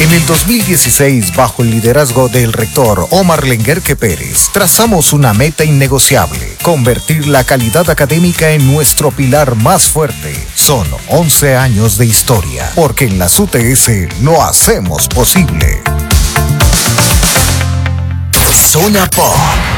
En el 2016, bajo el liderazgo del rector Omar Lenguerque Pérez, trazamos una meta innegociable: convertir la calidad académica en nuestro pilar más fuerte. Son 11 años de historia, porque en las UTS lo hacemos posible. Zona Pop.